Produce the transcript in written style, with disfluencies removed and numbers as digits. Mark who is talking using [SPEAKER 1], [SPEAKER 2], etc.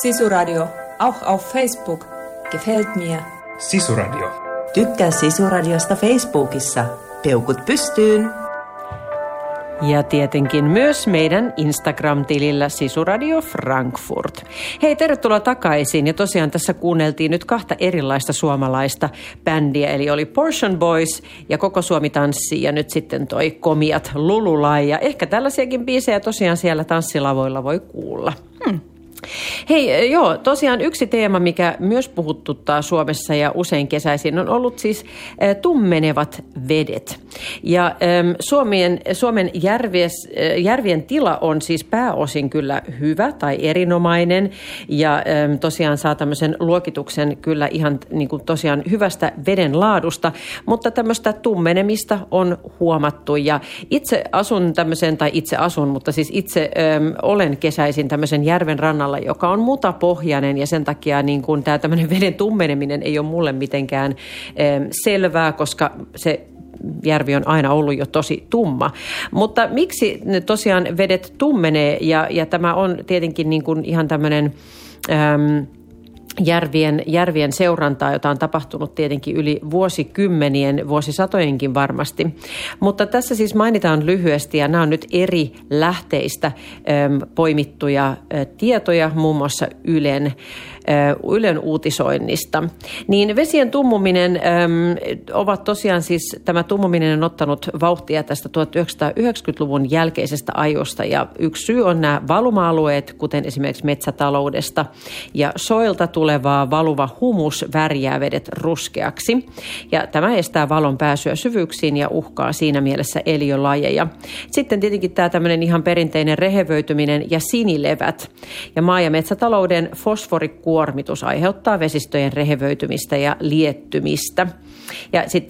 [SPEAKER 1] Sisuradio, auch auf Facebook. Gefällt mir.
[SPEAKER 2] Sisuradio.
[SPEAKER 3] Tykkää Sisuradiosta Facebookissa. Peukut pystyyn.
[SPEAKER 4] Ja tietenkin myös meidän Instagram-tilillä Sisuradio Frankfurt. Hei, tervetuloa takaisin. Ja tosiaan tässä kuunneltiin nyt 2 erilaista suomalaista bändiä. Eli oli Portion Boys ja Koko Suomi tanssii ja nyt sitten toi Komiat Lululai. Ja ehkä tällaisiakin biisejä tosiaan siellä tanssilavoilla voi kuulla. Hei, joo, tosiaan yksi teema, mikä myös puhututtaa Suomessa ja usein kesäisin, on ollut siis tummenevat vedet. Ja Suomen järvien tila on siis pääosin kyllä hyvä tai erinomainen ja tosiaan saa tämmöisen luokituksen kyllä ihan niin kuin tosiaan hyvästä veden laadusta, mutta tämmöistä tummenemista on huomattu ja itse olen kesäisin tämmöisen järven rannalla, joka on mutapohjainen ja sen takia niin kuin tämä tämmöinen veden tummeneminen ei ole mulle mitenkään selvää, koska se järvi on aina ollut jo tosi tumma. Mutta miksi tosiaan vedet tummenee ja tämä on tietenkin niin kuin ihan tämmöinen järvien seurantaa, jota on tapahtunut tietenkin yli vuosikymmenien, vuosisatojenkin varmasti. Mutta tässä siis mainitaan lyhyesti, ja nämä on nyt eri lähteistä poimittuja tietoja, muun muassa Ylen uutisoinnista. Niin vesien tummuminen ovat tosiaan siis, tämä tummuminen on ottanut vauhtia tästä 1990-luvun jälkeisestä ajosta, ja yksi syy on nämä valuma-alueet, kuten esimerkiksi metsätaloudesta, ja soilta tulevaa valuva humus värjää vedet ruskeaksi, ja tämä estää valon pääsyä syvyyksiin ja uhkaa siinä mielessä eliölajeja. Sitten tietenkin tämä tämmöinen ihan perinteinen rehevöityminen ja sinilevät, ja maa- ja metsätalouden fosforikuormitus aiheuttaa vesistöjen rehevöitymistä ja liettymistä. Ja sitten